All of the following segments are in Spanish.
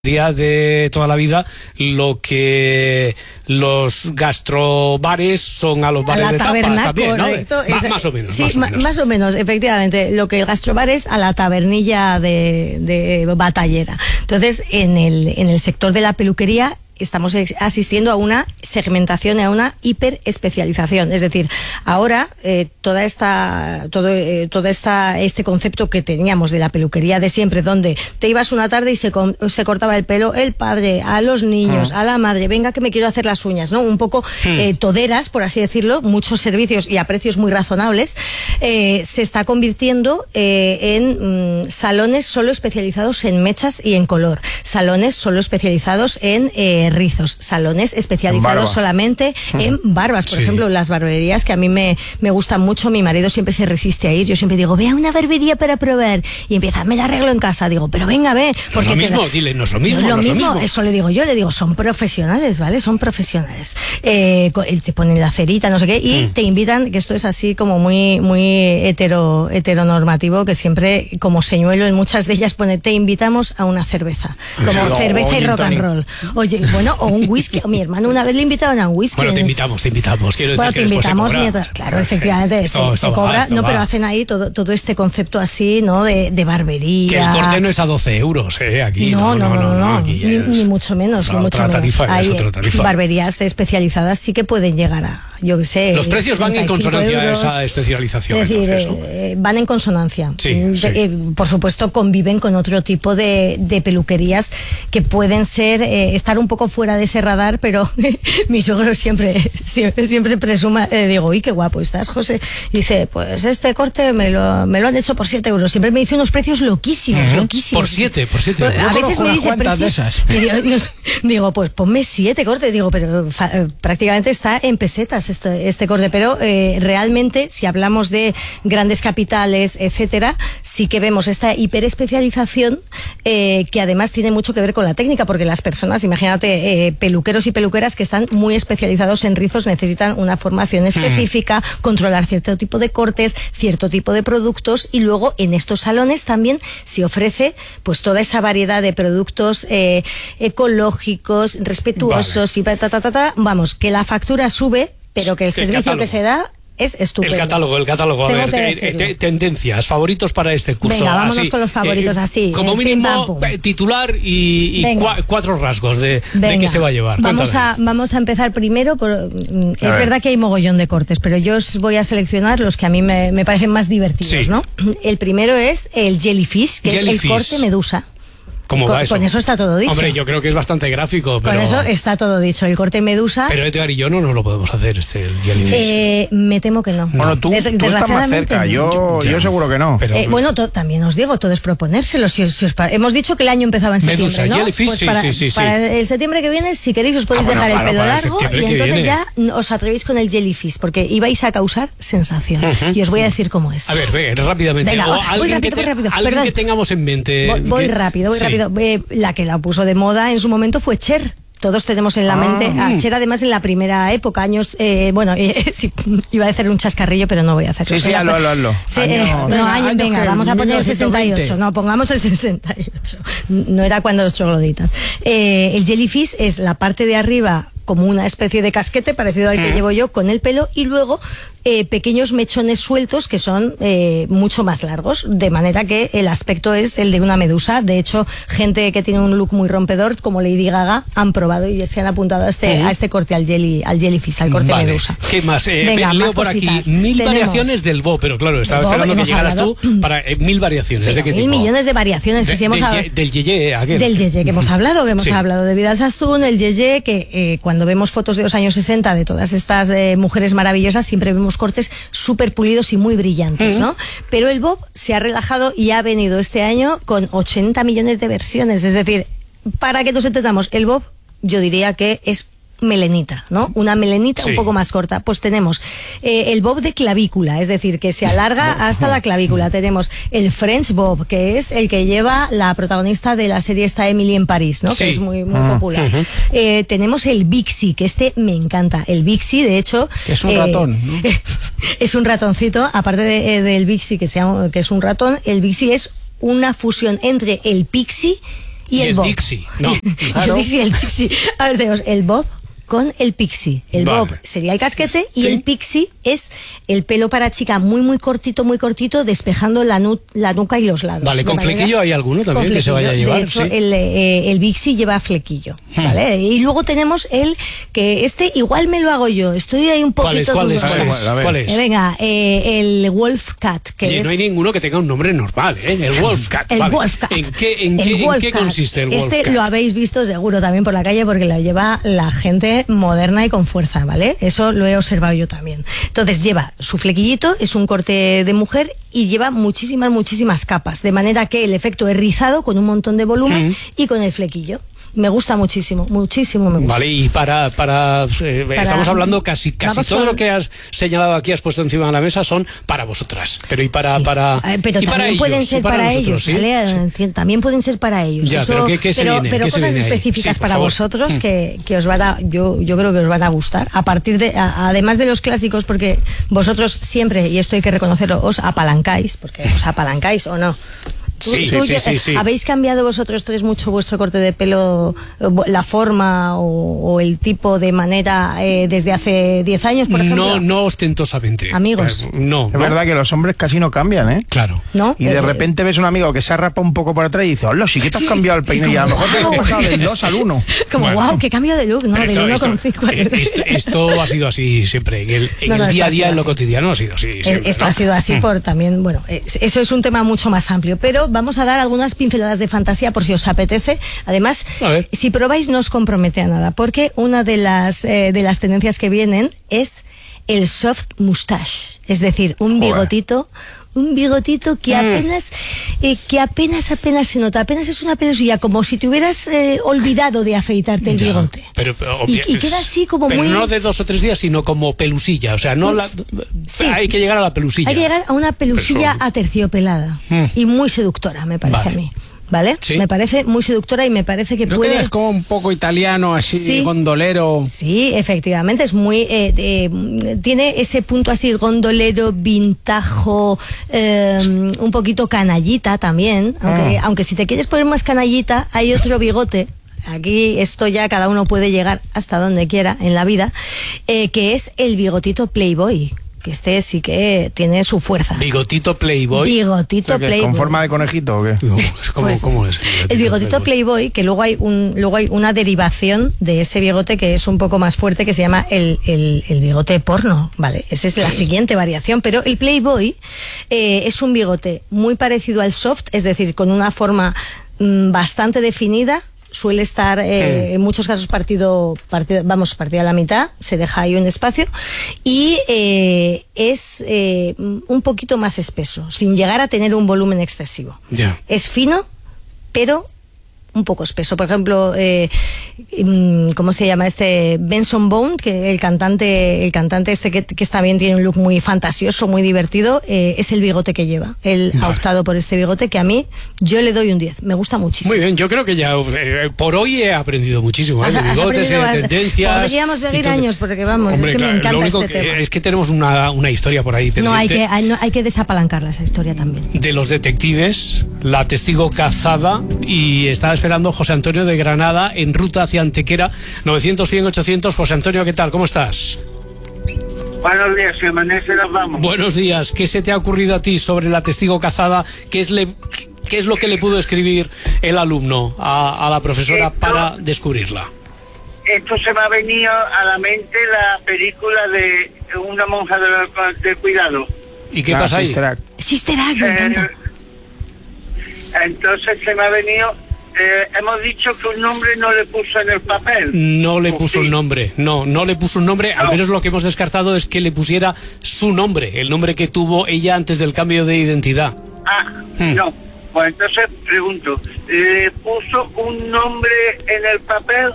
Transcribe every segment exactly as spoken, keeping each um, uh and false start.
De toda la vida, lo que los gastrobares son a los bares a la de taberna, tapas también, ¿no? correcto, Más, es, más o menos, sí, más o menos. Más o menos, efectivamente. Lo que el gastrobar es a la tabernilla de, de batallera. Entonces, en el, en el sector de la peluquería estamos asistiendo a una segmentación y a una hiperespecialización. Es decir, ahora eh, toda esta, todo, eh, toda esta, este concepto que teníamos de la peluquería de siempre, donde te ibas una tarde y se, se cortaba el pelo el padre, a los niños, uh-huh. a la madre, venga que me quiero hacer las uñas, ¿no? Un poco uh-huh. eh, toderas, por así decirlo, muchos servicios y a precios muy razonables, eh, se está convirtiendo eh, en mm, salones solo especializados en mechas y en color, salones solo especializados en eh, rizos, salones especializados Barba. solamente en barbas. Por sí. ejemplo, las barberías que a mí me, me gustan mucho, mi marido siempre se resiste a ir, yo siempre digo, ve a una barbería para probar, y empieza, me la arreglo en casa, digo, pero venga, ve. Porque no es lo mismo, te, dile, no es lo mismo. No es lo, no mismo, es lo mismo, eso le digo yo, le digo, son profesionales, ¿vale? Son profesionales. Eh, te ponen la cerita, no sé qué, y mm. te invitan, que esto es así como muy, muy hetero, heteronormativo, que siempre, como señuelo en muchas de ellas pone, te invitamos a una cerveza, como no, cerveza y rock and roll. Oye, bueno, o un whisky. Mi hermano una vez le invitaron a un whisky. Bueno, te invitamos, te invitamos. Quiero bueno, decir te que invitamos se mientras, cobra, claro, se efectivamente, esto, se, esto se va, cobra, esto no, va. pero hacen ahí todo, todo este concepto así, ¿no? De, de barbería. Que el corte no es a doce euros, ¿eh? Aquí no, no, no, no, no, no aquí ni, ni mucho menos. Otra, ni otra mucho tarifa, menos. es Hay otra tarifa. barberías especializadas sí que pueden llegar a, yo qué sé. Los precios van en consonancia euros, a esa especialización, es decir, entonces, ¿no? eh, van en consonancia. Sí, de, sí. Eh, por supuesto, conviven con otro tipo de, de peluquerías que pueden ser, eh, estar un poco fuera de ese radar, pero mi suegro siempre, siempre, siempre presuma, eh, digo, uy, qué guapo estás, José. Y dice, pues este corte me lo, me lo han hecho por siete euros. Siempre me dice unos precios loquísimos, uh-huh. loquísimos. Por siete, por siete euros. A veces me dice precios, de esas. Digo, digo, pues ponme siete cortes, digo, pero fa, prácticamente está en pesetas este, este corte, pero eh, realmente, si hablamos de grandes capitales, etcétera, sí que vemos esta hiperespecialización eh, que además tiene mucho que ver con la técnica, porque las personas, imagínate, eh, peluqueros y peluqueras que están muy especializados en rizos necesitan una formación específica, mm. controlar cierto tipo de cortes, cierto tipo de productos, y luego en estos salones también se ofrece pues toda esa variedad de productos eh, ecológicos, respetuosos, vale. y ta, ta, ta, ta, vamos, que la factura sube, pero que el, el servicio catálogo. que se da es estupendo. El catálogo, el catálogo. A ver, te, te, tendencias, favoritos para este curso. Venga, vámonos así, con los favoritos, eh, así. Como mínimo, pim, titular y, y cua, cuatro rasgos de, de qué se va a llevar. Vamos a, vamos a empezar primero por... A es ver. verdad que hay mogollón de cortes, pero yo os voy a seleccionar los que a mí me, me parecen más divertidos, sí. ¿no? El primero es el jellyfish, que jellyfish. es el corte medusa. ¿Cómo con, va eso? Con eso está todo dicho. Hombre, yo creo que es bastante gráfico, pero... Con eso está todo dicho. El corte medusa... Pero Edgar y yo no nos lo podemos hacer, este el jellyfish. Eh, me temo que no. Bueno, tú, Des, tú estás más cerca, yo, yo, yo seguro que no. Pero, eh, bueno, to, también os digo, todo es proponérselo. Si, si os, hemos dicho que el año empezaba en Medusa, septiembre, ¿no? jellyfish, pues sí, para, sí, sí, sí. Para el septiembre que viene, si queréis, os podéis ah, bueno, dejar claro, el pelo largo el y entonces viene. ya os atrevéis con el jellyfish, porque ibais a causar sensación. Uh-huh. Y os voy a decir cómo es. A ver, ve, rápidamente. Venga, o voy alguien rápido, que, te, voy rápido. alguien Perdón. que tengamos en mente. Voy, voy que, rápido, voy sí. rápido. Eh, la que la puso de moda en su momento fue Cher. Todos tenemos en la ah, mente a Cher, además en la primera época, años, eh, bueno, eh, sí, iba a hacer un chascarrillo, pero no voy a hacerlo. Sí, sí, hazlo, hazlo, hazlo. Sí, eh, no, venga, año, venga vamos a poner el sesenta y ocho, no, pongamos el sesenta y ocho. No era cuando los trogloditas. Eh, el jellyfish es la parte de arriba como una especie de casquete parecido al que mm. llevo yo con el pelo, y luego eh, pequeños mechones sueltos que son eh, mucho más largos, de manera que el aspecto es el de una medusa. De hecho, gente que tiene un look muy rompedor como Lady Gaga han probado y se han apuntado a este, mm. a este corte, al jelly, al jellyfish, al corte vale. medusa. ¿Qué más? Eh, Venga, leo más por cositas. aquí mil Tenemos variaciones del bob, pero claro, estaba bob, esperando que llegaras hablado. tú para eh, mil variaciones. Pero ¿De qué mil tipo? millones de variaciones. De, si hemos del, hablado, ye, del yeye, aquel. Del yeye que hemos hablado, que hemos sí. hablado de Vidal Sassoon, el yeye, que eh, cuando vemos fotos de los años sesenta de todas estas eh, mujeres maravillosas, siempre vemos cortes súper pulidos y muy brillantes, ¿no? Pero el bob se ha relajado y ha venido este año con ochenta millones de versiones. Es decir, para que nos entendamos, el bob yo diría que es melenita, ¿no? Una melenita sí. un poco más corta. Pues tenemos eh, el bob de clavícula, es decir, que se alarga hasta la clavícula. Tenemos el French bob, que es el que lleva la protagonista de la serie esta Emily en París, ¿no? Sí. Que es muy, muy uh-huh. popular. Uh-huh. Eh, tenemos el Bixi, que este me encanta. El Bixi, de hecho... Que es un eh, ratón, ¿no? Es un ratoncito, aparte de, eh, del Bixi, que, sea, que es un ratón, el Bixi es una fusión entre el Pixie y, y el, el bob. Dixie, ¿no? Claro. El Dixie y el Dixie. A ver, tenemos el bob con el pixie. El vale. bob sería el casquete y ¿sí? el pixie es el pelo para chica muy muy cortito, muy cortito, despejando la, nu la nuca y los lados. Vale, ¿con manera, flequillo hay alguno también que se vaya a llevar? De hecho, ¿sí? el, eh, el pixie lleva flequillo, hmm. ¿vale? Y luego tenemos el que este igual me lo hago yo. Estoy ahí un poquito... ¿Cuál es? ¿Cuál es? ¿Cuál es? ¿Cuál es? Eh, venga, eh, el wolf cat. Que Oye, es... no hay ninguno que tenga un nombre normal, ¿eh? El wolf cat. El vale. wolf cat. ¿En qué, en qué, en qué consiste el wolf este cat? Este lo habéis visto seguro también por la calle porque lo lleva la gente moderna y con fuerza, ¿vale? Eso lo he observado yo también. Entonces lleva su flequillito, es un corte de mujer y lleva muchísimas, muchísimas capas, de manera que el efecto es rizado con un montón de volumen mm. y con el flequillo. Me gusta muchísimo, muchísimo me gusta. Vale, y para, para, eh, para estamos hablando casi, casi todo lo que has señalado aquí, has puesto encima de la mesa son para vosotras, pero y para, sí. para, eh, pero y para también ellos, pueden ser para, para nosotros, ellos, ¿sí? ¿vale? Sí. También pueden ser para ellos. Ya, Eso, pero ¿qué, qué se pero, viene? pero ¿Qué cosas se viene específicas sí, para favor. vosotros mm. que, que os van a, yo, yo creo que os van a gustar, a partir de, a, además de los clásicos, porque vosotros siempre, y esto hay que reconocerlo, os apalancáis, porque os apalancáis o no. Tú, sí, tú, sí, sí, sí. ¿Habéis cambiado vosotros tres mucho vuestro corte de pelo, la forma o, o el tipo de manera eh, desde hace diez años, por ejemplo? No, no ostentosamente. Amigos. Pues, no. Es ¿no? verdad que los hombres casi no cambian, ¿eh? Claro. ¿No? Y de eh, repente ves un amigo que se ha rapado un poco por atrás y dices, hola, sí que te has cambiado el peine y a lo mejor te has pasado del dos al uno. Como, bueno, wow, qué cambio de look, ¿no? Del esto, uno esto, con cinco. Eh, esto, esto ha sido así siempre. En el, en no, no, el día a día, en lo cotidiano, ha sido así. Siempre, esto ¿no? ha sido así por también, bueno, eso es un tema mucho más amplio, pero vamos a dar algunas pinceladas de fantasía por si os apetece. Además, si probáis no os compromete a nada, porque una de las eh, de las tendencias que vienen es el soft mustache, es decir, un bigotito, un bigotito que apenas eh, que apenas apenas se nota, apenas es una pelusilla, como si te hubieras eh, olvidado de afeitarte el ya, bigote. Pero, pero y, y queda así como pero muy... no de dos o tres días, sino como pelusilla, o sea, no la... sí. Hay que llegar a la pelusilla. Hay que llegar a una pelusilla Eso... aterciopelada mm. y muy seductora, me parece vale. a mí. ¿Vale? ¿Sí? Me parece muy seductora y me parece que ¿No puede... que es como un poco italiano, así, sí, gondolero? Sí, efectivamente, es muy... Eh, eh, tiene ese punto así gondolero, vintajo, eh, un poquito canallita también, aunque, ah. aunque si te quieres poner más canallita, hay otro bigote. Aquí esto ya cada uno puede llegar hasta donde quiera en la vida, eh, que es el bigotito Playboy. Que este sí que tiene su fuerza. ¿Bigotito Playboy? Bigotito o sea, Playboy. ¿Con forma de conejito o qué? No, ¿cómo, pues, ¿cómo es? El bigotito, el bigotito Playboy, Playboy, que luego hay un luego hay una derivación de ese bigote que es un poco más fuerte, que se llama el, el, el bigote porno, ¿vale? Esa es la siguiente variación, pero el Playboy eh, es un bigote muy parecido al soft, es decir, con una forma mmm, bastante definida. Suele estar eh, sí. en muchos casos partido, partido, vamos, partido a la mitad, se deja ahí un espacio y eh, es eh, un poquito más espeso, sin llegar a tener un volumen excesivo. Yeah. Es fino, pero un poco espeso. Por ejemplo, eh, ¿cómo se llama este? Benson Boone, que el cantante, el cantante este que, que está bien, tiene un look muy fantasioso, muy divertido, eh, es el bigote que lleva. Él vale. ha optado por este bigote que a mí, yo le doy un diez. Me gusta muchísimo. Muy bien, yo creo que ya eh, por hoy he aprendido muchísimo, ¿eh? De bigotes, de tendencias. Podríamos seguir entonces, años, porque vamos, hombre, es que claro, me encanta lo único este que, tema. Es que tenemos una, una historia por ahí. No hay, que, hay, no, hay que desapalancarla esa historia también. De los detectives, la testigo cazada, y estaba esperando José Antonio de Granada en ruta hacia Antequera. Novecientos, cien, ochocientos. José Antonio, ¿qué tal? ¿Cómo estás? Buenos días, si amanece nos vamos. Buenos días. ¿Qué se te ha ocurrido a ti sobre la testigo cazada? ¿Qué es, le, qué es lo que le pudo escribir el alumno a, a la profesora esto, para descubrirla? Esto se me ha venido a la mente la película de una monja de, de cuidado. ¿Y qué ah, pasa ahí? Sister Act. Sister Act, me encanta. Eh, entonces se me ha venido... Eh, hemos dicho que un nombre no le puso en el papel. No le puso sí. un nombre, no, no le puso un nombre, no. Al menos lo que hemos descartado es que le pusiera su nombre, el nombre que tuvo ella antes del cambio de identidad. Ah, hmm. no. Pues entonces pregunto, ¿le puso un nombre en el papel?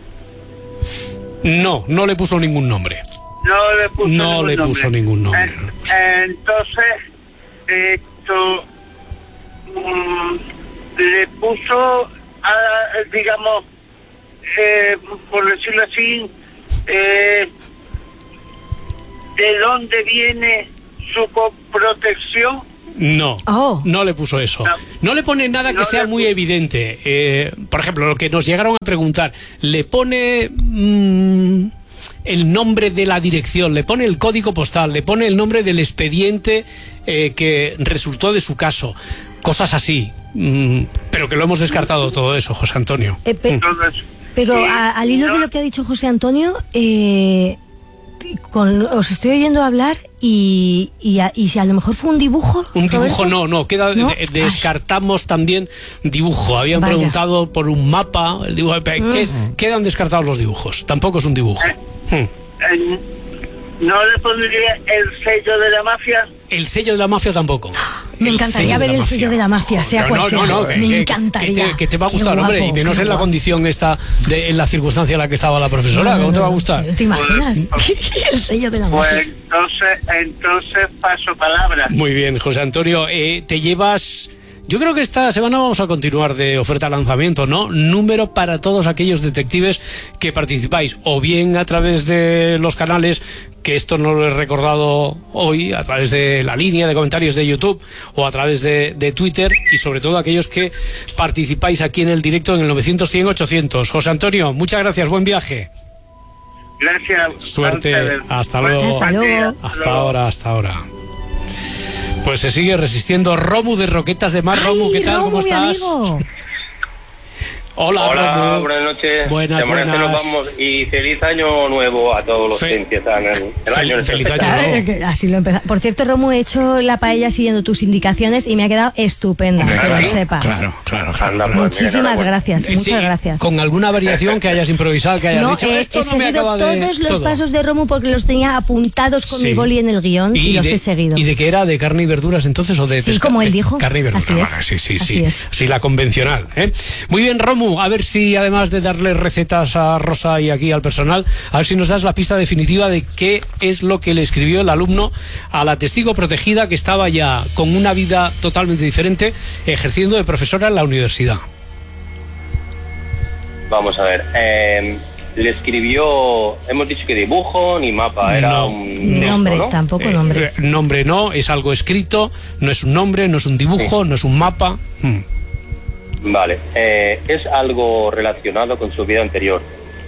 No, no le puso ningún nombre. No le puso no ningún le nombre. puso ningún nombre. En, no le puso. Entonces, esto... Mmm, le puso, a, digamos, eh, por decirlo así, eh, de dónde viene su protección, No, Oh. no le puso eso. No. No le pone nada que No sea le muy pu- evidente. Eh, por ejemplo, lo que nos llegaron a preguntar, le pone mm, el nombre de la dirección, le pone el código postal, le pone el nombre del expediente eh, que resultó de su caso. Cosas así. Mm, pero que lo hemos descartado todo eso, José Antonio. Eh, pe- todo eso. pero Y a- al hilo no- de lo que ha dicho José Antonio, eh, con, os estoy oyendo hablar y, y, a, y si a lo mejor fue un dibujo. Un todo dibujo esto. no, no, queda, ¿No? de- descartamos también dibujo. Habían Vaya. preguntado por un mapa, el dibujo, ¿qué- quedan descartados los dibujos. Tampoco es un dibujo. Hmm. Eh, ¿No le pondría el sello de la mafia? El sello de la mafia tampoco. Me El encantaría sello ver de la el sello de la mafia, sea No, cual no, sea. no, no, que, Me que- encantaría. que te, que te va a Qué gustar, hombre, guapo, y menos qué en la guapo. condición esta, de, en la circunstancia en la que estaba la profesora. No, no, ¿Cómo te no, va a no. gustar? ¿Te imaginas? El sello de la Pues mafia. entonces, entonces paso palabra. Muy bien, José Antonio, eh, te llevas... Yo creo que esta semana vamos a continuar de oferta lanzamiento, ¿no? Número para todos aquellos detectives que participáis, o bien a través de los canales, que esto no lo he recordado hoy, a través de la línea de comentarios de YouTube, o a través de, de Twitter, y sobre todo aquellos que participáis aquí en el directo en el novecientos cien ochocientos. José Antonio, muchas gracias, buen viaje. Gracias. Suerte, a ustedes. hasta Buen luego. Hasta día, luego. Hasta luego. ahora, hasta ahora. Pues se sigue resistiendo Romu de Roquetas de Mar. Romu, ¿qué Ay, tal? Romu, ¿Cómo mi estás? amigo. Hola, Hola, Romu. buenas noches. Buenas, De manera que buenas. nos vamos y feliz año nuevo a todos los Fe- que empiezan el, el Fel- año. en este feliz año especial. nuevo. Ah, que así lo empezamos. Por cierto, Romu, he hecho la paella siguiendo tus indicaciones y me ha quedado estupenda, Hombre, que claro, lo sepas. claro, claro, claro, Anda, claro. pues, Muchísimas enhorabuena. gracias, Eh, muchas sí, gracias. Con alguna variación que hayas improvisado, que hayas No, dicho, he, esto he no me seguido acaba de... todos los todo". pasos de Romu porque los tenía apuntados con Sí. mi boli en el guión y, los de, he seguido. ¿Y de qué era? ¿De carne y verduras entonces o de Sí, pesca- como él de dijo. Carne y verduras. Así es. Vale, sí, sí, Así sí. es. Sí, la convencional. ¿eh? Muy bien, Romu, a ver si además de darle recetas a Rosa y aquí al personal, a ver si nos das la pista definitiva de qué es lo que le escribió el alumno a la testigo protegida que estaba ya con una vida totalmente diferente ejerciendo de profesora en la universidad. Vamos a ver. eh, le escribió, hemos dicho que dibujo ni mapa, era No. un texto, Nombre, ¿no? tampoco Eh, nombre. eh, nombre no, es algo escrito, no es un nombre, no es un dibujo, no es un mapa. Mm. Vale. eh, es algo relacionado con su vida anterior.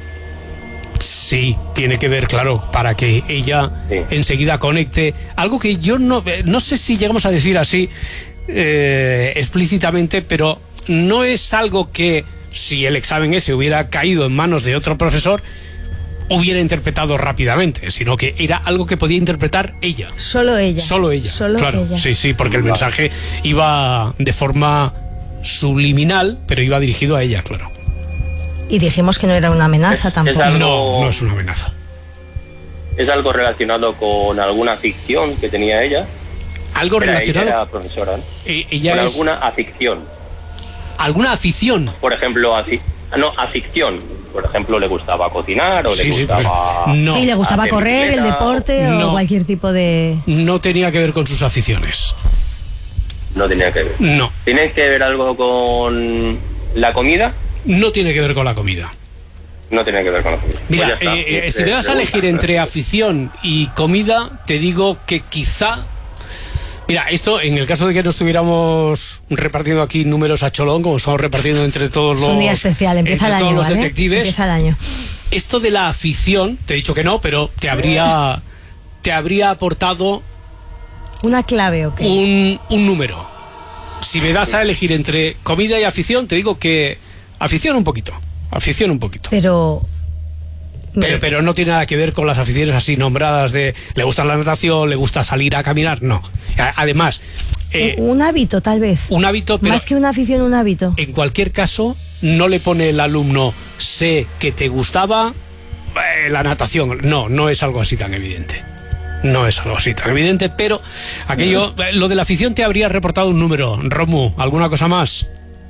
Sí, tiene que ver, claro, para que ella Sí. enseguida conecte. Algo que yo no, eh, no sé si llegamos a decir así eh, explícitamente, pero no es algo que si el examen ese hubiera caído en manos de otro profesor, hubiera interpretado rápidamente, sino que era algo que podía interpretar ella. Solo ella. Solo ella. Solo claro, ella. sí, sí, porque el Vale. mensaje iba de forma subliminal, pero iba dirigido a ella, claro. Y dijimos que no era una amenaza Es- tampoco. es algo- No, no es una amenaza. Es algo relacionado con alguna ficción que tenía ella. Algo Era- ella relacionado. era profesora, ¿no? eh, ella con es alguna aficción. alguna afición. Por ejemplo, afi- no, aficción. Por ejemplo, le gustaba cocinar o Sí, le sí, gustaba... pero no. Sí, le gustaba hacer correr, el bicicleta, deporte No. o cualquier tipo de... No tenía que ver con sus aficiones. No tenía que ver. No, ¿Tiene que ver algo con la comida? no tiene que ver con la comida. No tiene que ver con la comida. Mira, Pues ya está. eh, eh, si Eh, me vas a pregunta. elegir entre afición y comida, te digo que quizá... Mira, esto en el caso de que no estuviéramos repartiendo aquí números a cholón, como estamos repartiendo entre todos Es los... un día especial, empieza el entre año, todos los ¿vale? detectives. Empieza el año. Esto de la afición, te he dicho que no, pero te habría, te habría aportado Una clave, ¿o qué? un, un número. Si me das a elegir entre comida y afición, te digo que afición un poquito, afición un poquito. Pero... Pero, pero no tiene nada que ver con las aficiones así nombradas de le gusta la natación, le gusta salir a caminar, no. A- Además, eh, un hábito, tal vez. un hábito, pero Más que una afición, un hábito. en cualquier caso, no le pone el alumno sé que te gustaba eh, la natación. No, no es algo así tan evidente. No es algo así tan evidente, pero aquello, eh, lo de la afición te habría reportado un número. Romu, ¿alguna cosa más?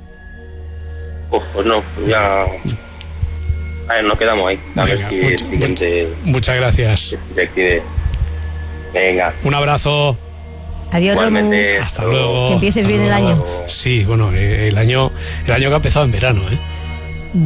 Uf, pues no, ya... A ver, nos quedamos ahí. A Venga, ver si much- el siguiente Muchas gracias. se active. Venga. Un abrazo. Adiós, Romu. Igualmente. Hasta luego. Que empieces Hasta bien el luego. año. luego. Sí, bueno, eh, el año, el año que ha empezado en verano, ¿eh? Mm.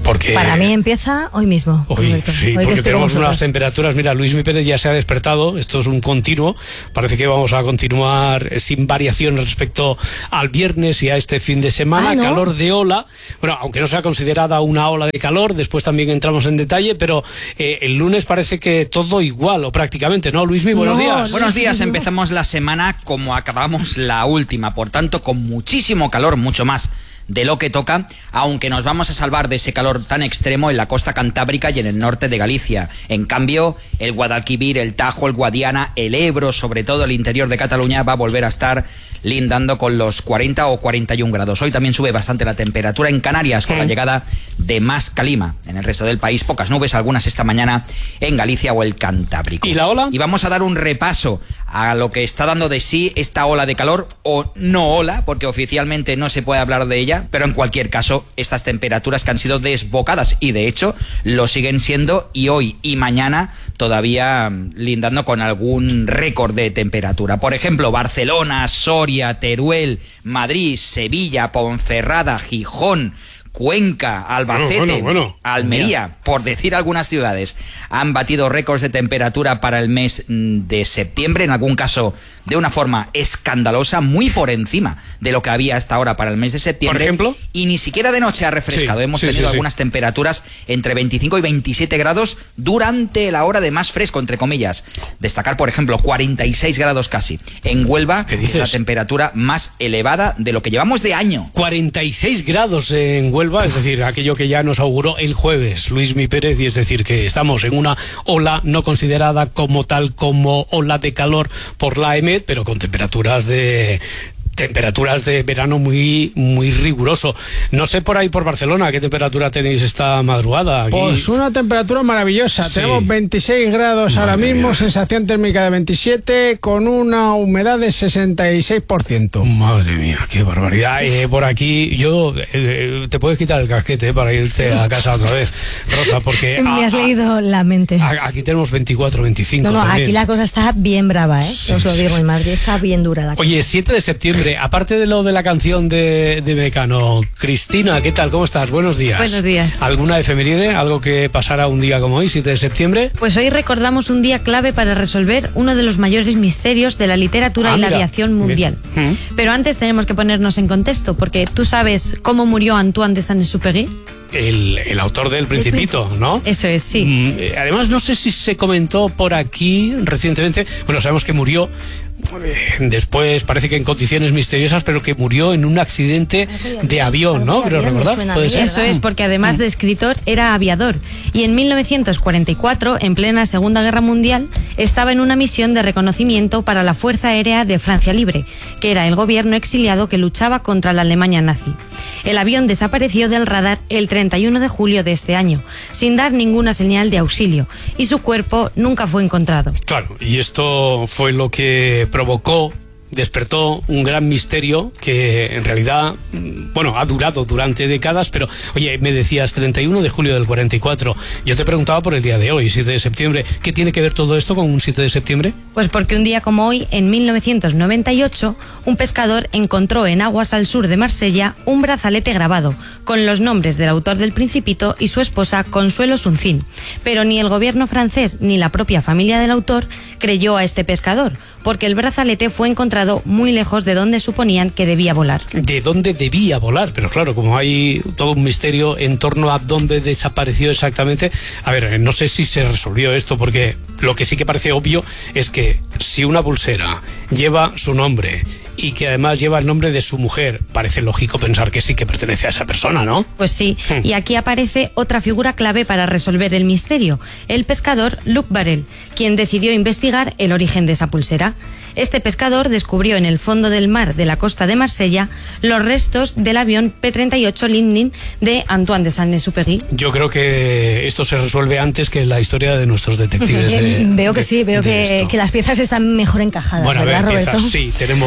Porque para mí empieza hoy mismo. Hoy, Roberto. sí, Hoy porque tenemos unas vosotros. temperaturas. Mira, Luis Mi Pérez ya se ha despertado. Esto es un continuo. Parece que vamos a continuar sin variaciones respecto al viernes y a este fin de semana. Ah, ¿no? Calor de ola. Bueno, aunque no sea considerada una ola de calor, después también entramos en detalle, pero eh, el lunes parece que todo igual, o prácticamente, ¿no? Luismi, buenos No, días. Buenos días, no. empezamos la semana como acabamos la última, por tanto con muchísimo calor, mucho más de lo que toca, aunque nos vamos a salvar de ese calor tan extremo en la costa cantábrica y en el norte de Galicia. En cambio, el Guadalquivir, el Tajo, el Guadiana, el Ebro, sobre todo el interior de Cataluña, va a volver a estar lindando con los cuarenta o cuarenta y un grados. Hoy también sube bastante la temperatura en Canarias con la llegada de más calima. En el resto del país, pocas nubes, algunas esta mañana en Galicia o el Cantábrico. ¿Y la ola? Y vamos a dar un repaso a lo que está dando de sí esta ola de calor, o no ola, porque oficialmente no se puede hablar de ella, pero en cualquier caso, estas temperaturas que han sido desbocadas, y de hecho lo siguen siendo, y hoy y mañana todavía mm, lindando con algún récord de temperatura. Por ejemplo, Barcelona, Soria, Teruel, Madrid, Sevilla, Ponferrada, Gijón, Cuenca, Albacete, Bueno, bueno, bueno. Almería, por decir algunas ciudades, han batido récords de temperatura para el mes mm, de septiembre, en algún caso de una forma escandalosa, muy por encima de lo que había hasta ahora para el mes de septiembre. ¿Por ejemplo? Y ni siquiera de noche ha refrescado. Sí, Hemos sí, tenido sí, sí. algunas temperaturas entre veinticinco y veintisiete grados durante la hora de más fresco, entre comillas. Destacar, por ejemplo, cuarenta y seis grados casi. En Huelva, ¿Qué es dices? la temperatura más elevada de lo que llevamos de año. cuarenta y seis grados en Huelva, es decir, aquello que ya nos auguró el jueves Luis Mi Pérez, y es decir, que estamos en una ola no considerada como tal como ola de calor por la E M E D, pero con temperaturas de temperaturas de verano muy muy riguroso. No sé por ahí por Barcelona qué temperatura tenéis esta madrugada. Aquí. Pues una temperatura maravillosa. Sí. Tenemos veintiséis grados ahora Madre mismo, mía. sensación térmica de veintisiete, con una humedad de sesenta y seis por ciento. Madre mía, qué barbaridad. Eh, por aquí, yo, eh, te puedes quitar el casquete eh, para irte a casa otra vez, Rosa, porque... Me has a- a- leído la mente. a- aquí tenemos veinticuatro, veinticinco No, no, también. aquí la cosa está bien brava, ¿eh? Sí, Os lo sí, digo, sí. en Madrid está bien dura la cosa. Oye, siete de septiembre, aparte de lo de la canción de, de Mecano, Cristina, ¿qué tal? ¿Cómo estás? Buenos días. Buenos días. ¿Alguna efeméride? ¿Algo que pasara un día como hoy, siete de septiembre? Pues hoy recordamos un día clave para resolver uno de los mayores misterios de la literatura Ah, y la mira. aviación mundial. Bien. Pero antes tenemos que ponernos en contexto, porque tú sabes cómo murió Antoine de Saint-Exupéry. El, el autor del Principito, ¿no? Eso es, sí. Mm, eh, Además, no sé si se comentó por aquí recientemente. Bueno, sabemos que murió eh, después, parece que en condiciones misteriosas, pero que murió en un accidente de avión, ¿no? Algo de Creo avión me recordar. suena a ¿Puede mí, ser? Eso es, porque además de escritor era aviador, y en mil novecientos cuarenta y cuatro, en plena Segunda Guerra Mundial, estaba en una misión de reconocimiento para la Fuerza Aérea de Francia Libre, que era el gobierno exiliado que luchaba contra la Alemania nazi. El avión desapareció del radar el treinta y uno de julio de este año, sin dar ninguna señal de auxilio, y su cuerpo nunca fue encontrado. Claro, y esto fue lo que provocó, despertó un gran misterio que en realidad, mm, bueno, ha durado durante décadas, pero, oye, me decías treinta y uno de julio del cuarenta y cuatro, yo te preguntaba por el día de hoy, siete de septiembre, ¿qué tiene que ver todo esto con un siete de septiembre? Pues porque un día como hoy, en mil novecientos noventa y ocho, un pescador encontró en aguas al sur de Marsella un brazalete grabado, con los nombres del autor del Principito y su esposa Consuelo Suncín. Pero ni el gobierno francés ni la propia familia del autor creyó a este pescador, porque el brazalete fue encontrado muy lejos de donde suponían que debía volar. De dónde debía volar, pero claro, como hay todo un misterio en torno a dónde desapareció exactamente, a ver, no sé si se resolvió esto, porque lo que sí que parece obvio es que si una pulsera lleva su nombre y que además lleva el nombre de su mujer, parece lógico pensar que sí que pertenece a esa persona, ¿no? Pues sí, y aquí aparece otra figura clave para resolver el misterio, el pescador Luc Barel, quien decidió investigar el origen de esa pulsera. Este pescador descubrió en el fondo del mar de la costa de Marsella los restos del avión P treinta y ocho Lindin de Antoine de Saint-Exupéry. Yo creo que esto se resuelve antes que la historia de nuestros detectives. De, Eh, veo que de- sí, veo de que, esto. que las piezas están mejor encajadas, Bueno, a ¿verdad, ver, Roberto? piezas, sí, tenemos eh,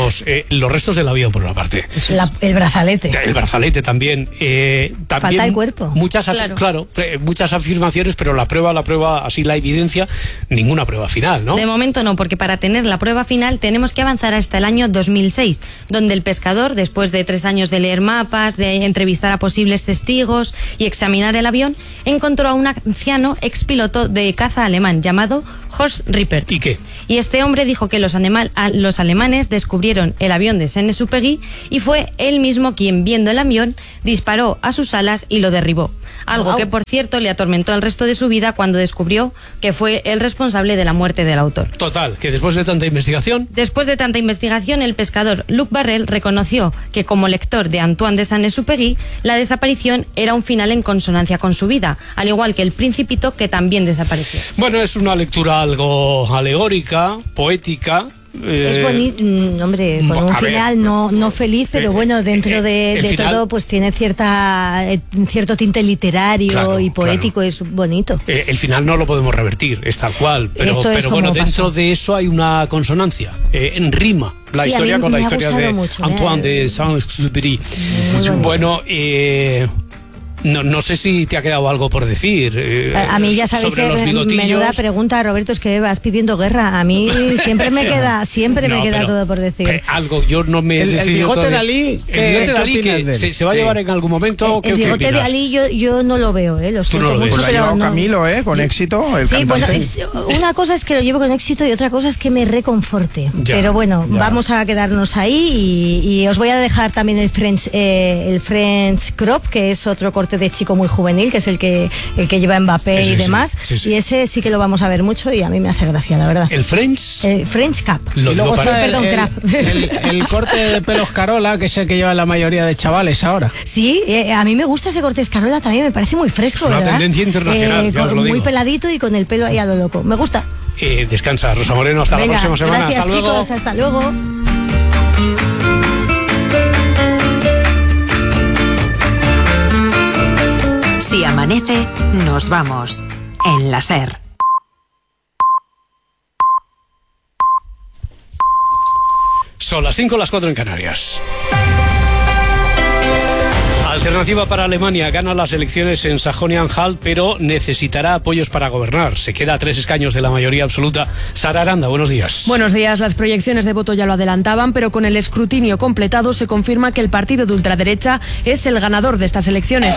Eh, los restos del avión, por una parte. La, el brazalete. El brazalete también. Eh, también Falta el cuerpo. Muchas, Claro. claro, eh, muchas afirmaciones, pero la prueba, la prueba, así la evidencia, ninguna prueba final, ¿no? De momento no, porque para tener la prueba final tenemos que avanzar hasta el año dos mil seis, donde el pescador, después de tres años de leer mapas, de entrevistar a posibles testigos y examinar el avión, encontró a un anciano expiloto de caza alemán llamado Horst Rippert. ¿Y qué? Y este hombre dijo que los, animal, a, los alemanes descubrieron el avión de Saint-Exupéry y fue él mismo quien, viendo el avión, disparó a sus alas y lo derribó. Algo Wow. que, por cierto, le atormentó el resto de su vida cuando descubrió que fue el responsable de la muerte del autor. Total, que después de tanta investigación... Después de tanta investigación, el pescador Luc Barrel reconoció que, como lector de Antoine de Saint-Exupéry, la desaparición era un final en consonancia con su vida, al igual que el Principito, que también desapareció. Bueno, es una lectura algo alegórica, poética... Es eh, bonito, mm, hombre, con un a ver, final no, no feliz, pero eh, bueno, dentro eh, de, el de final- todo, pues tiene cierta eh, cierto tinte literario Claro, y poético, es bonito. Eh, el final no lo podemos revertir, es tal cual, pero, Esto es pero como bueno, dentro pasó. de eso hay una consonancia, eh, en rima, la Sí, a historia mí con la me ha historia gustado de mucho, Antoine eh. de Saint-Exupéry. Muy bonito. Bueno, eh, no, no sé si te ha quedado algo por decir. eh, A, a mí ya sabéis sobre que los eh, bigotillos. menuda pregunta, Roberto, es que vas pidiendo guerra. A mí siempre me queda, siempre No, me queda pero, todo por decir. eh, algo, yo no me he El- el decidido bigote todavía. de Ali, El ¿qué- bigote de qué Ali opinas que de él? se, se va a Sí. llevar en algún momento. ¿qué- el qué bigote de opinas? Ali yo, yo no lo veo, ¿eh? Lo siento lo ves. mucho, Pues ha pero llevado no. Camilo, ¿eh? Con éxito, el Sí, bueno, cantante. es- una cosa es que lo llevo con éxito y otra cosa es que me reconforte. Ya, Pero bueno, ya. vamos a quedarnos ahí y, y os voy a dejar también el French, eh, el French Crop, que es otro corte de chico muy juvenil, que es el que el que lleva Mbappé Ese y sí, demás. sí, sí. Y ese sí que lo vamos a ver mucho y a mí me hace gracia, la verdad. El French. El French Cap. Lo Y luego digo para- está el, Perdón, el- crap. el- el corte de pelos Carola, que es el que lleva la mayoría de chavales ahora. Sí, eh, a mí me gusta ese corte escarola también, me parece muy fresco, Es una ¿verdad? tendencia internacional, ya con- os lo muy digo. peladito y con el pelo ahí a lo loco. Me gusta. Eh, descansa, Rosa Moreno, hasta Venga, la próxima semana. gracias, Hasta luego. chicos, hasta luego. Si amanece, nos vamos. En la SER. Son las cinco, las cuatro en Canarias. Alternativa para Alemania gana las elecciones en Sajonia-Anhalt, pero necesitará apoyos para gobernar. Se queda a tres escaños de la mayoría absoluta. Sara Aranda, buenos días. Buenos días. Las proyecciones de voto ya lo adelantaban, pero con el escrutinio completado se confirma que el partido de ultraderecha es el ganador de estas elecciones.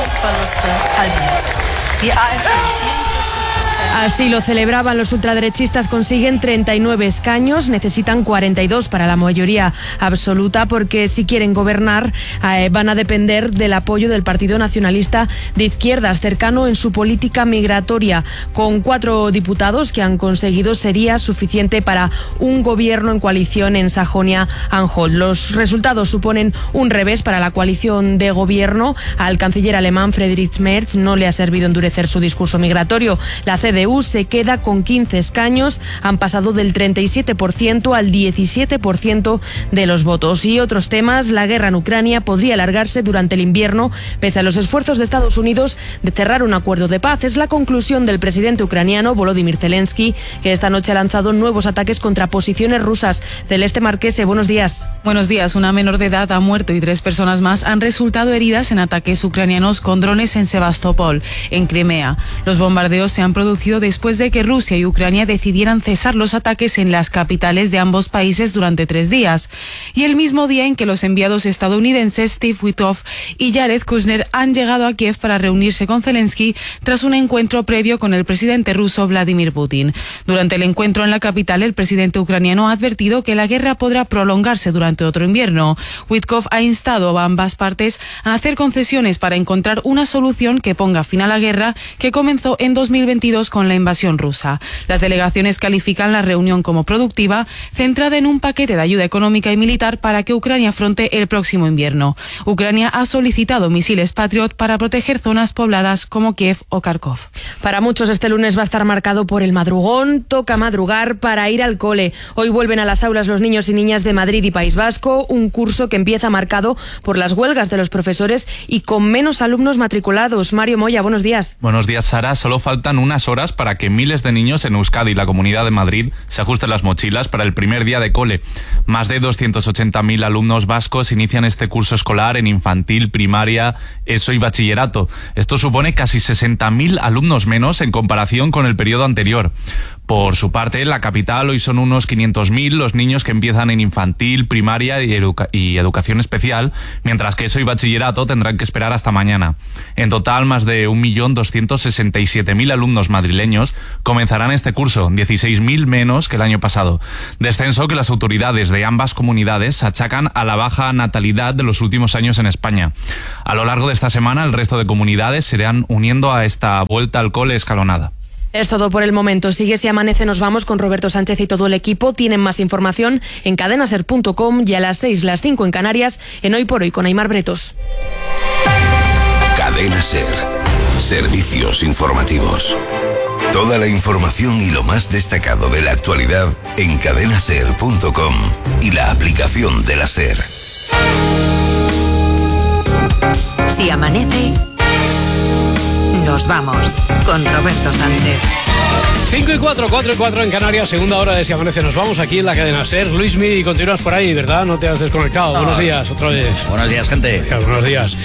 Así lo celebraban los ultraderechistas, consiguen treinta y nueve escaños, necesitan cuarenta y dos para la mayoría absoluta, porque si quieren gobernar eh, van a depender del apoyo del Partido Nacionalista de Izquierdas, cercano en su política migratoria. Con cuatro diputados que han conseguido sería suficiente para un gobierno en coalición en Sajonia-Anhalt. Los resultados suponen un revés para la coalición de gobierno. Al canciller alemán Friedrich Merz no le ha servido endurecer su discurso migratorio. La C D U se queda con quince escaños, han pasado del treinta y siete por ciento al diecisiete por ciento de los votos. Y otros temas, la guerra en Ucrania podría alargarse durante el invierno, pese a los esfuerzos de Estados Unidos de cerrar un acuerdo de paz. Es la conclusión del presidente ucraniano Volodymyr Zelensky, que esta noche ha lanzado nuevos ataques contra posiciones rusas. Celeste Marquese, buenos días. Buenos días. Una menor de edad ha muerto y tres personas más han resultado heridas en ataques ucranianos con drones en Sebastopol, en Crimea. Los bombardeos se han producido después de que Rusia y Ucrania decidieran cesar los ataques en las capitales de ambos países durante tres días. Y el mismo día en que los enviados estadounidenses Steve Witkoff y Jared Kushner han llegado a Kiev para reunirse con Zelensky tras un encuentro previo con el presidente ruso Vladimir Putin. Durante el encuentro en la capital, el presidente ucraniano ha advertido que la guerra podrá prolongarse durante otro invierno. Witkoff ha instado a ambas partes a hacer concesiones para encontrar una solución que ponga fin a la guerra que comenzó en dos mil veintidós con la invasión rusa. Las delegaciones califican la reunión como productiva, centrada en un paquete de ayuda económica y militar para que Ucrania afronte el próximo invierno. Ucrania ha solicitado misiles Patriot para proteger zonas pobladas como Kiev o Kharkov. Para muchos este lunes va a estar marcado por el madrugón, toca madrugar para ir al cole. Hoy vuelven a las aulas los niños y niñas de Madrid y País Vasco, un curso que empieza marcado por las huelgas de los profesores y con menos alumnos matriculados. Mario Moya, buenos días. Buenos días, Sara. Solo faltan unas horas horas para que miles de niños en Euskadi y la Comunidad de Madrid se ajusten las mochilas para el primer día de cole. Más de doscientos ochenta mil alumnos vascos inician este curso escolar en infantil, primaria, ESO y bachillerato. Esto supone casi sesenta mil alumnos menos en comparación con el periodo anterior. Por su parte, en la capital hoy son unos quinientos mil los niños que empiezan en infantil, primaria y, educa- y educación especial, mientras que ESO y bachillerato tendrán que esperar hasta mañana. En total, más de un millón doscientos sesenta y siete mil alumnos madrileños comenzarán este curso, dieciséis mil menos que el año pasado. Descenso que las autoridades de ambas comunidades achacan a la baja natalidad de los últimos años en España. A lo largo de esta semana, el resto de comunidades se irán uniendo a esta vuelta al cole escalonada. Es todo por el momento. Sigue Si Amanece, nos vamos con Roberto Sánchez y todo el equipo. Tienen más información en cadenaser punto com y a las seis, las cinco en Canarias, en Hoy por Hoy con Aimar Bretos. Cadena Ser. Servicios informativos. Toda la información y lo más destacado de la actualidad en cadenaser punto com y la aplicación de la Ser. Si amanece, nos vamos con Roberto Sánchez. cinco y cuatro, cuatro y cuatro en Canarias, segunda hora de Si Amanece. Nos vamos aquí en la cadena SER. Luismi, continúas por ahí, ¿verdad? No te has desconectado. No. Buenos días, otra vez. Buenos días, gente. Ya, buenos días.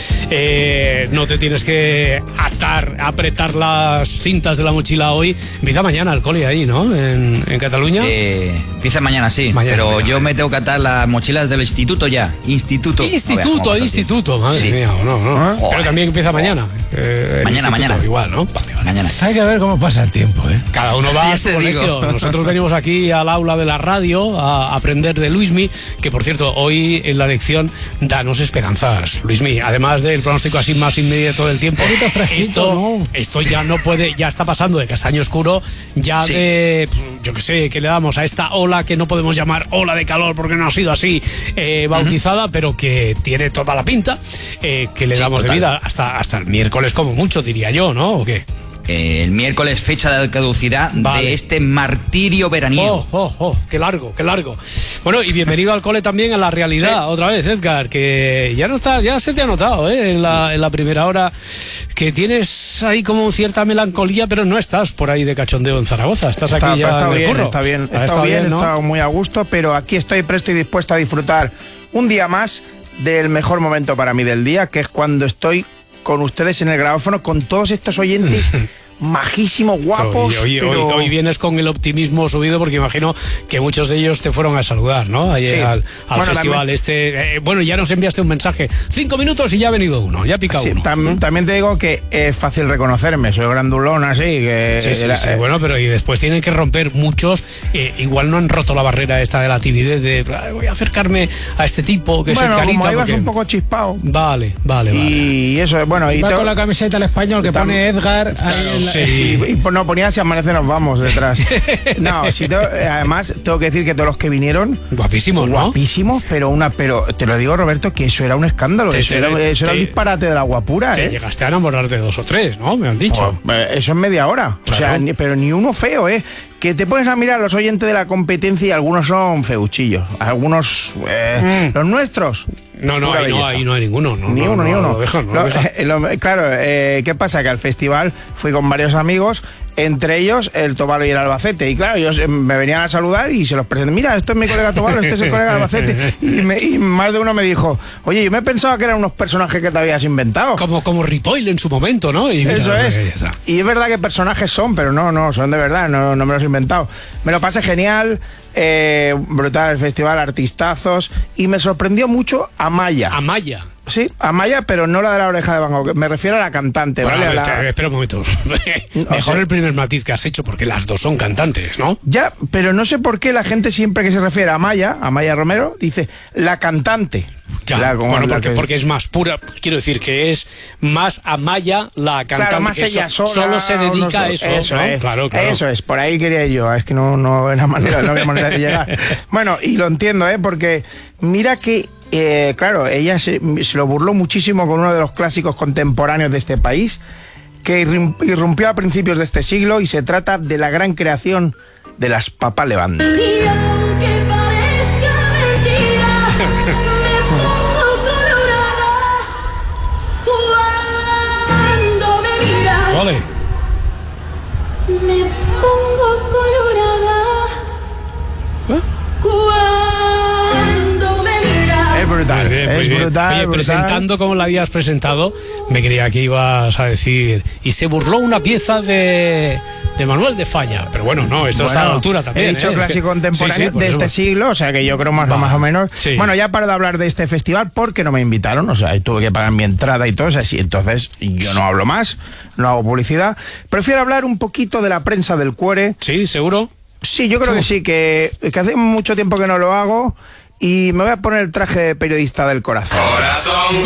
Eh, no te tienes que atar, apretar las cintas de la mochila hoy. Empieza mañana el cole ahí, ¿no? En, en Cataluña. Eh, empieza mañana, sí. Mañana, pero mañana. Yo me tengo que atar las mochilas del instituto ya. Instituto. Instituto, no, instituto. Madre sí. mía, no, no. Oh, pero también empieza oh. mañana. Eh, mañana, mañana. Igual, ¿no? Vale, vale. Mañana. Hay que ver cómo pasa el tiempo, ¿eh? Cada uno va a su colegio. Nosotros venimos aquí al aula de la radio a aprender de Luismi, que por cierto, hoy en la lección danos esperanzas, Luismi. Además del pronóstico así más inmediato del tiempo, esto, ¿no? esto ya no puede, ya está pasando de castaño oscuro, ya sí. de, yo qué sé, que le damos a esta ola que no podemos llamar ola de calor porque no ha sido así eh, bautizada, uh-huh. pero que tiene toda la pinta, eh, que le sí, damos total. de vida hasta, hasta el miércoles como mucho, diría yo, ¿no? ¿O qué? Eh, el miércoles, fecha de caducidad vale. de este martirio veraniego. Oh, oh, oh, qué largo, qué largo. Bueno, y bienvenido al cole también, a la realidad, sí. otra vez, Edgar, que ya no estás, ya se te ha notado, ¿eh? En la, en la primera hora, que tienes ahí como cierta melancolía, pero no estás por ahí de cachondeo en Zaragoza, estás está, aquí ya está en bien, el curro. Está bien, está, está bien, bien ¿no? está muy a gusto, pero aquí estoy presto y dispuesto a disfrutar un día más del mejor momento para mí del día, que es cuando estoy con ustedes en el grabófono, con todos estos oyentes majísimos, guapos. Hoy, hoy, pero... hoy, hoy vienes con el optimismo subido porque imagino que muchos de ellos te fueron a saludar, ¿no? Ahí sí. al, al bueno, festival también... este. Eh, bueno, ya nos enviaste un mensaje. Cinco minutos y ya ha venido uno, ya ha picado sí, uno. Tam, ¿eh? También te digo que es fácil reconocerme, soy grandulón así. Que sí, sí, era, sí. Eh... Bueno, pero y después tienen que romper muchos. Eh, igual no han roto la barrera esta de la timidez de voy a acercarme a este tipo que bueno, es el carita. Como ibas porque... un poco chispado. Vale, vale, vale. Y eso, bueno. Y va te... con la camiseta al español que Tam... pone Edgar. Claro, ahí la... sí. y, y, no, ponía Si Amanece nos vamos detrás. No, si te, además tengo que decir que todos los que vinieron guapísimos, ¿no? Guapísimos, pero una pero te lo digo, Roberto, que eso era un escándalo, te, eso, te, era, eso te, era un disparate de la guapura, te ¿eh? Llegaste a enamorar de dos o tres, ¿no? Me han dicho. Pues, eso en media hora. Claro. O sea, ni, pero ni uno feo, ¿eh? Que te pones a mirar a los oyentes de la competencia y algunos son feuchillos. Algunos, eh, mm. los nuestros. No, no, ahí no, ahí no hay ninguno. No, ni no, uno, no, ni uno. Lo dejan, no lo, lo dejan. Eh, lo, claro, eh, ¿qué pasa? Que al festival fui con varios amigos, entre ellos el Tobalo y el Albacete. Y claro, ellos me venían a saludar y se los presenté. Mira, esto es mi colega Tobalo, este es el colega Albacete. Y, me, y más de uno me dijo, oye, yo me pensaba que eran unos personajes que te habías inventado. Como, como Ripoll en su momento, ¿no? Y mira, eso es. Y es verdad que personajes son, pero no, no, son de verdad, no, no me los he inventado. Me lo pasé genial. Eh, brutal el festival, artistazos, y me sorprendió mucho Amaya. Amaya. Sí, Amaya, pero no la de la oreja de Van Gogh. Me refiero a la cantante, bueno, ¿vale? A la... Espera un momento. Mejor o sea, el primer matiz que has hecho, porque las dos son cantantes, ¿no? Ya, pero no sé por qué la gente siempre que se refiere a Amaya, a Amaya Romero, dice la cantante. Ya, la, bueno, porque, que... porque es más pura, quiero decir que es más Amaya la cantante, claro, más que ella so, sola, solo se dedica no, a eso, eso ¿no? es, claro, claro. Eso es, por ahí quería yo, es que no, no había manera, no había manera de llegar. Bueno, y lo entiendo, ¿eh? Porque mira que, eh, claro, ella se, se lo burló muchísimo con uno de los clásicos contemporáneos de este país, que irrumpió a principios de este siglo, y se trata de la gran creación de las Papá Levante. Vale. Me pongo colorada cuando me miras. Es brutal, Muy bien, muy es bien. brutal. Oye, brutal. presentando como la habías presentado, me creía que ibas a decir, y se burló una pieza de, de Manuel de Falla. Pero bueno, no, esto está a la altura también. He dicho ¿eh? clásico contemporáneo Sí, sí, por de eso. este siglo, o sea que yo creo más, Va, más o menos. sí. Bueno, ya para de hablar de este festival, porque no me invitaron, o sea, tuve que pagar mi entrada y todo, o sea, sí, entonces yo no hablo más, no hago publicidad. Prefiero hablar un poquito de la prensa del cuore. Sí, seguro. Sí, yo creo que sí, que, que hace mucho tiempo que no lo hago y me voy a poner el traje de periodista del corazón. Corazón.